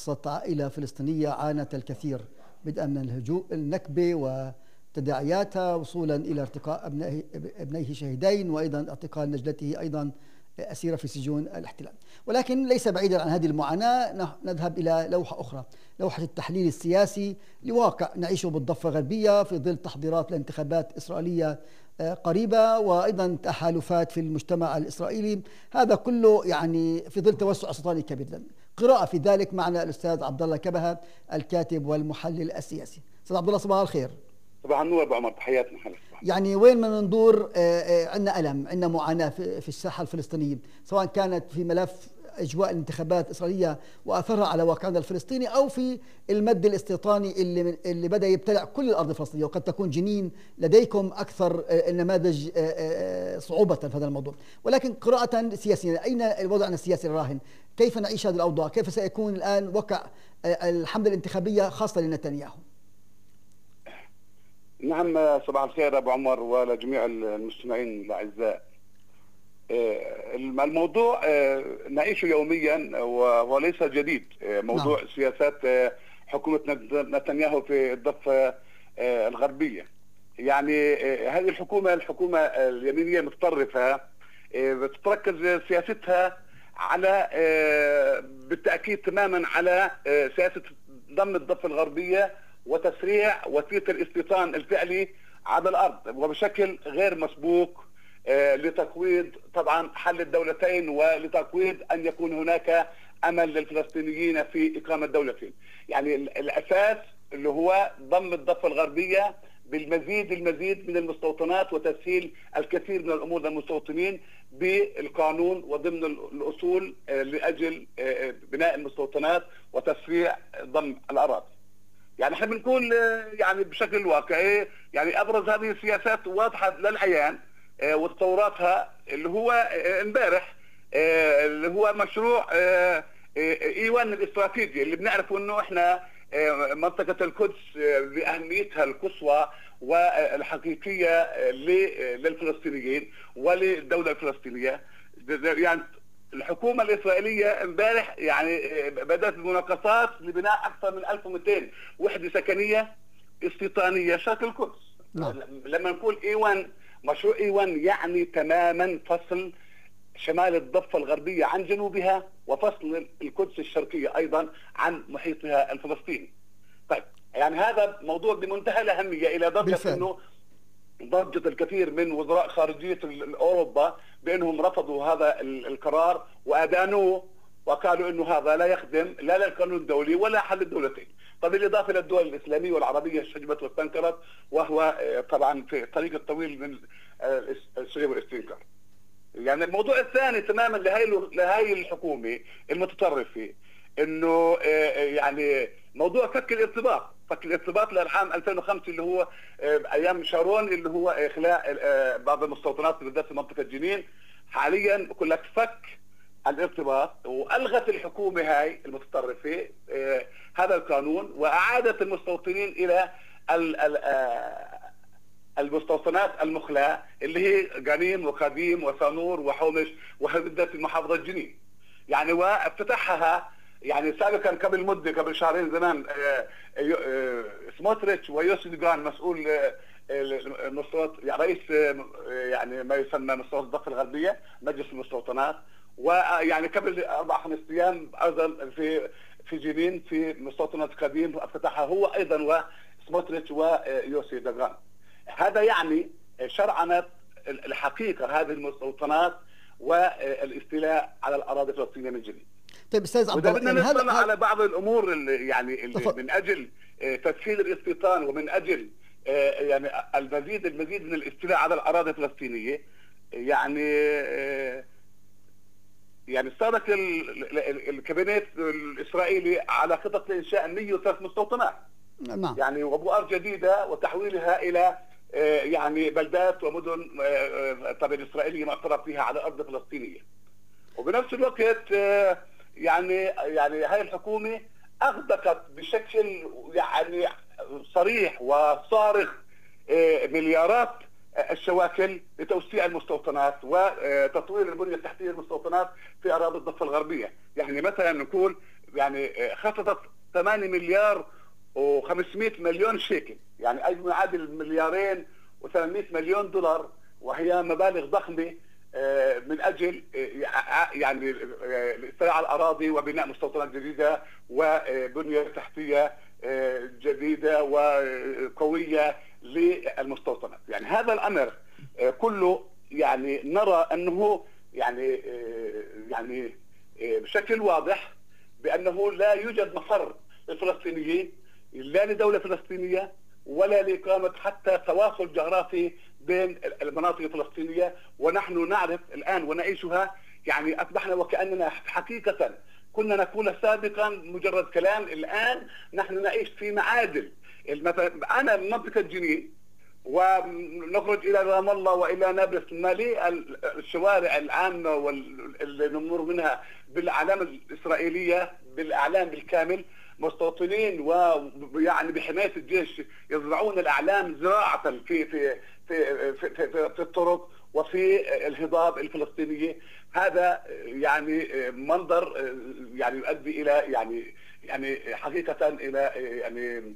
قصة عائلة فلسطينية عانت الكثير، بدءا من النكبة وتداعياتها وصولا إلى ارتقاء ابنيه شهيدين، وأيضا اعتقال نجدته أيضا أسيرة في سجون الاحتلال. ولكن ليس بعيدا عن هذه المعاناة نذهب إلى لوحة أخرى، لوحة التحليل السياسي لواقع نعيشه بالضفة الغربية في ظل تحضيرات لانتخابات إسرائيلية قريبة، وأيضا تحالفات في المجتمع الإسرائيلي، هذا كله يعني في ظل توسع استيطاني كبير. قراءة في ذلك معنا الأستاذ عبد الله كبهة الكاتب والمحلل السياسي. أستاذ عبد الله صباح الخير. صباح النور أبو عمر، تحياتنا. يعني وين ما ندور عندنا ألم، عندنا معاناة في الساحة الفلسطينية، سواء كانت في ملف إجواء الانتخابات الإسرائيلية وأثرها على واقعنا الفلسطيني، أو في المد الاستيطاني اللي بدأ يبتلع كل الأرض الفلسطينية، وقد تكون جنين لديكم أكثر النماذج صعوبة في هذا الموضوع. ولكن قراءة سياسية، أين وضعنا السياسي الراهن؟ كيف نعيش هذه الأوضاع؟ كيف سيكون الآن وقع الحملة الانتخابية خاصة لنتنياهو؟ نعم، صباح الخير أبو عمر ولجميع المستمعين الأعزاء. الموضوع نعيشه يوميا وليس جديد. موضوع نعم. سياسات حكومة نتنياهو في الضفة الغربية. يعني هذه الحكومة اليمينية المتطرفة بتتركز سياستها على بالتأكيد تماما على سياسة ضم الضفة الغربية وتسريع وتيرة الاستيطان الفعلي على الأرض، وبشكل غير مسبوق لتقويض طبعا حل الدولتين، ولتقويض أن يكون هناك أمل للفلسطينيين في إقامة دولتين. يعني الأساس اللي هو ضم الضفة الغربية بالمزيد من المستوطنات، وتسهيل الكثير من الأمور للمستوطنين بالقانون وضمن الأصول لأجل بناء المستوطنات وتسريع ضم الأراضي. يعني احنا بنقول يعني بشكل واقعي، يعني ابرز هذه السياسات واضحه للعيان وتطوراتها، اللي هو امبارح اللي هو مشروع ايوان الاستراتيجي، اللي بنعرف انه احنا منطقه القدس باهميتها القصوى والحقيقيه للفلسطينيين وللدوله الفلسطينيه. يعني الحكومة الإسرائيلية امبارح يعني بدأت المناقصات لبناء أكثر من 1200 وحدة سكنية استيطانية شرق القدس. نعم. لما نقول إيوان، مشروع إيوان يعني تماما فصل شمال الضفة الغربية عن جنوبها، وفصل القدس الشرقية أيضا عن محيطها الفلسطيني. طيب يعني هذا موضوع بمنتهى الأهمية، إلى درجة أنه ضجت الكثير من وزراء خارجية أوروبا بأنهم رفضوا هذا القرار وأدانوه، وقالوا أنه هذا لا يخدم لا للقانون الدولي ولا حل الدولتين. طب بالإضافة للدول الإسلامية والعربية شجبت واستنكرت، وهو طبعا في الطريق الطويل من السجن والاستنكار. يعني الموضوع الثاني تماما لهي الحكومة المتطرفة، انه يعني موضوع فك الارتباط للعام 2005 اللي هو ايام شارون، اللي هو اخلاء بعض المستوطنات بالذات في منطقه جنين. حاليا بقول لك فك الارتباط، والغت الحكومه هاي المتطرفه هذا القانون، واعادت المستوطنين الى المستوطنات المخلاة اللي هي غنيم وخديم وصانور وحومش وبالذات في محافظه جنين. يعني وافتتحها يعني سابقا قبل شهرين زمان سموتريتش ويوسي دجان مسؤول رئيس يعني ما يسمى مستوطنات الضفة الغربية مجلس المستوطنات، ويعني قبل 4-5 ايام ايضا في جنين في مستوطنات قديم افتتحها هو ايضا وسموتريتش ويوسي دجان. هذا يعني شرعنت الحقيقة هذه المستوطنات والاستيلاء على الاراضي الفلسطينيه من جديد. طيب استاذ عبد الله، بدنا نطلع على بعض الامور اللي من اجل تسهيل الاستيطان ومن اجل يعني المزيد من الاستيلاء على الاراضي الفلسطينيه. يعني استندت الكابينت الاسرائيلي على خطط لانشاء 103 مستوطنات. نعم. يعني وبؤر جديده وتحويلها الى يعني بلدات ومدن طبعا اسرائيليه معترف فيها على الارض الفلسطينيه. وبنفس الوقت يعني هاي الحكومة أغدقت بشكل يعني صريح وصارخ مليارات الشواكل لتوسيع المستوطنات وتطوير البنية التحتية للمستوطنات في أراضي الضفة الغربية. يعني مثلا نقول يعني خططت 8 مليار و500 مليون شيكل، يعني أي يعادل مليارين و800 مليون دولار، وهي مبالغ ضخمة من أجل يعني الاستيلاء على الأراضي وبناء مستوطنات جديدة وبنية تحتية جديدة وقوية للمستوطنات. يعني هذا الأمر كله يعني نرى أنه يعني بشكل واضح بأنه لا يوجد مفر للفلسطينيين، لا لدولة فلسطينية ولا لإقامة حتى تواصل جغرافي بين المناطق الفلسطينية. ونحن نعرف الآن ونعيشها، يعني أصبحنا وكأننا حقيقة كنا نقول سابقا مجرد كلام، الآن نحن نعيش في معادل. أنا من منطقة جنين ونخرج إلى رام الله وإلى نابلس، مليء الشوارع العامة واللي نمر منها بالأعلام الإسرائيلية، بالأعلام بالكامل، مستوطنين ويعني بحماية الجيش يزرعون الأعلام زراعة في في في في, في, في الطرق وفي الهضاب الفلسطينية. هذا يعني منظر يعني يؤدي إلى يعني حقيقة إلى يعني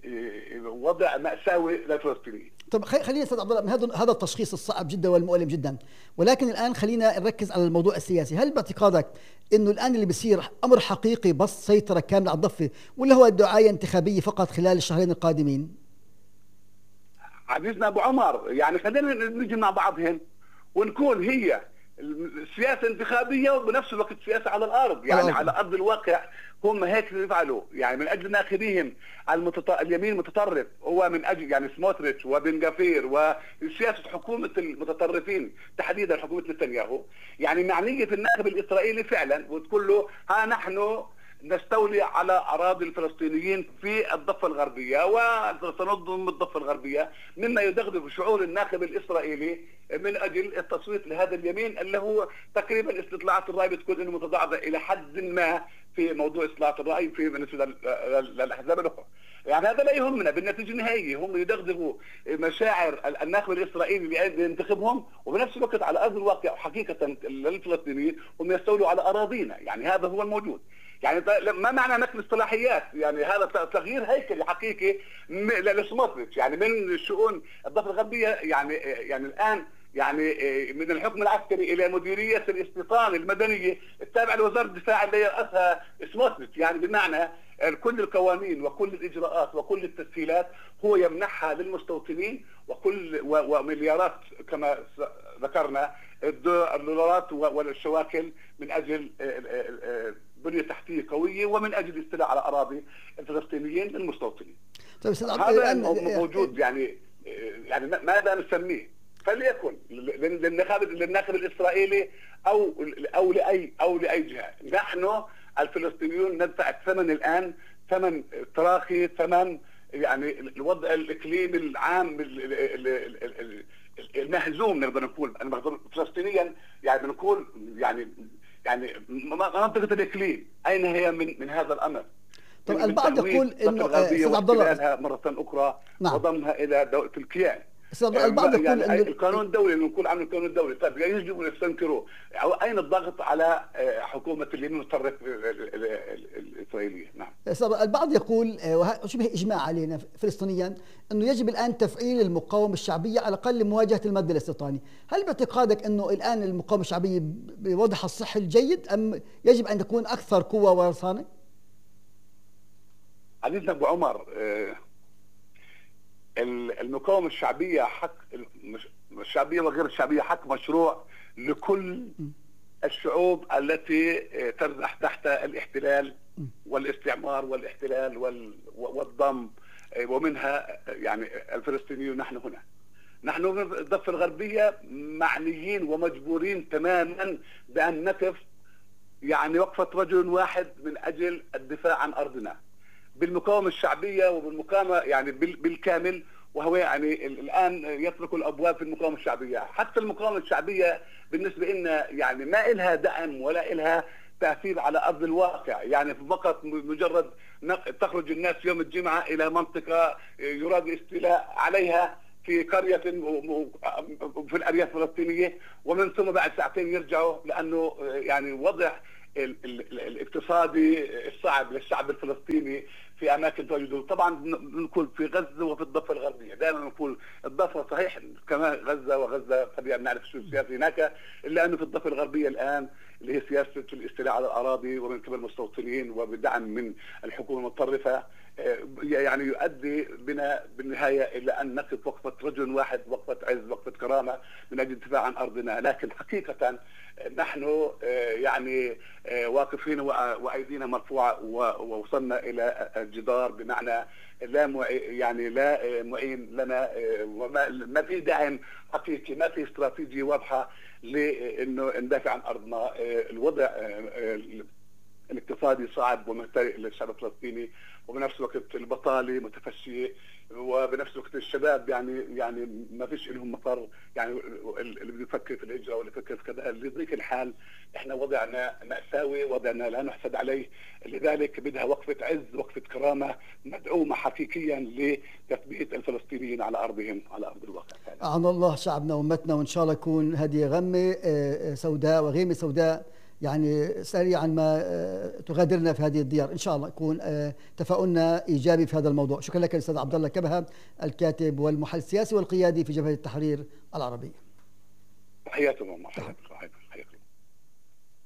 وضع مأساوي للفلسطينيين. طب خلينا استاذ عبد الله، من هذا التشخيص الصعب جدا والمؤلم جدا، ولكن الان خلينا نركز على الموضوع السياسي. هل باعتقادك انه الان اللي بيصير امر حقيقي بس سيطره كامله على الضفه، ولا هو دعايه انتخابيه فقط خلال الشهرين القادمين؟ عزيزنا ابو عمر، يعني خلينا نجي مع بعضهم ونكون هي سياسه انتخابيه وبنفس الوقت سياسه على الارض، يعني على ارض الواقع هم هيك يفعلوا، يعني من اجل ناخذيهم اليمين المتطرف، هو من اجل يعني سموتريتش وبن غفير وسياسه حكومه المتطرفين تحديدا حكومه نتنياهو، يعني معنيه الناخب الاسرائيلي فعلا وتقول له ها نحن نستولي على أراضي الفلسطينيين في الضفة الغربية وسنضم الضفة الغربية، مما يدغدغ شعور الناخب الإسرائيلي من أجل التصويت لهذا اليمين اللي هو تقريبا استطلاعات الرأي بتكون إنه متضاعفة إلى حد ما في موضوع استطلاعات الرأي في بالنسبة للأحزاب الأخرى. يعني هذا لا يهمنا، بالنتيجة النهائية هم يدغدغوا مشاعر الناخب الإسرائيلي اللي ينتخبهم، وبنفس الوقت على أرض الواقع حقيقة للفلسطينيين هم يستولوا على أراضينا. يعني هذا هو الموجود. يعني ما معنى نقل الصلاحيات؟ يعني هذا تغيير هيكلي حقيقي لسموتريتش، يعني من شؤون الضفة الغربية، يعني الآن يعني من الحكم العسكري إلى مديرية الاستيطان المدنية التابعة لوزارة الدفاع اللي يرأسها سموتريتش، يعني بمعنى كل القوانين وكل الإجراءات وكل التسهيلات هو يمنحها للمستوطنين، ومليارات كما ذكرنا الدولارات والشواكل من أجل بنية تحتية قوية ومن أجل الاستيلاء على أراضي الفلسطينيين للمستوطنين. طيب هذا موجود، يعني ماذا نسميه؟ فليكن للناخب الإسرائيلي أو لأي جهة. نحن الفلسطينيون ندفع الثمن الآن، ثمن تراخي، ثمن يعني الوضع الإقليمي العام المهزوم. نقدر نقول فلسطينيا يعني بنقول يعني منطقة الإقليم أين هي من هذا الأمر؟ طب البعض يقول إنه أستاذ عبد الله مرة أخرى وضمها إلى دولة الكيان. البعض يقول يعني القانون الدولي اللي نقول عنه القانون الدولي، طيب يجب ان يستنكروه. اين الضغط على حكومه اليمين المتطرف الاسرائيليه؟ نعم. البعض يقول وشبه اجماع علينا فلسطينيا انه يجب الان تفعيل المقاومه الشعبيه على الاقل لمواجهه المد الاستيطاني. هل باعتقادك انه الان المقاومه الشعبيه بوضعها الصحي الجيد ام يجب ان تكون اكثر قوه ورصانه؟ عزيزنا ابو عمر، المقاومة الشعبية حق الشعبية وغير الشعبية حق مشروع لكل الشعوب التي ترزح تحت الاحتلال والاستعمار والاحتلال والضم، ومنها يعني الفلسطينيون. نحن هنا، نحن في الضفة الغربية معنيين ومجبورين تماما بأن نقف يعني وقفة رجل واحد من أجل الدفاع عن أرضنا بالمقاومة الشعبية وبالمقاومة يعني بالكامل. وهو يعني الآن يطرق الأبواب في المقاومة الشعبية. حتى المقاومة الشعبية بالنسبة لنا يعني ما إلها دعم ولا إلها تأثير على أرض الواقع، يعني فقط مجرد تخرج الناس يوم الجمعة إلى منطقة يراد الاستيلاء عليها في قرية في الأرياف الفلسطينية، ومن ثم بعد ساعتين يرجعوا، لأنه يعني وضع الاقتصادي الصعب للشعب الفلسطيني في اماكن تواجده. طبعا بنقول في غزه وفي الضفه الغربيه، دائما بنقول الضفه صحيح كمان غزه، وغزه خلينا نعرف شو السياسه هناك، الا انه في الضفه الغربيه الان اللي هي سياسه الاستيلاء على الاراضي ومن قبل المستوطنين وبدعم من الحكومه المتطرفه، يعني يؤدي بنا بالنهايه الى ان نقف وقفه رجل واحد، وقفه عز، وقفه كرامه من اجل الدفاع عن ارضنا. لكن حقيقه نحن يعني واقفين وايدينا مرفوعه، ووصلنا الى الجدار، بمعنى يعني لا معين لنا، وما ما في دعم حقيقي، ما في استراتيجيه واضحه لانه ندافع عن ارضنا. الوضع الاقتصادي صعب ومهترئ للشعب الفلسطيني، وبنفس الوقت البطاله متفشيه، وبنفس الوقت الشباب يعني ما فيش لهم مفر، يعني اللي بيفكر في الهجره واللي بيفكر في كذا. لذلك الحال احنا وضعنا مأساوي، وضعنا لا نحسد عليه. لذلك بدها وقفه عز، وقفه كرامه مدعومه حقيقيا لتثبيت الفلسطينيين على ارضهم، على ارض الواقع. عن الله شعبنا وامتنا، وان شاء الله يكون هذه غمه سوداء وغيمه سوداء يعني سريعا ما تغادرنا في هذه الديار. ان شاء الله يكون تفاؤلنا ايجابي في هذا الموضوع. شكرا لك الاستاذ عبد الله كبهة، الكاتب والمحلل السياسي والقيادي في جبهه التحرير العربيه. تحياتكم.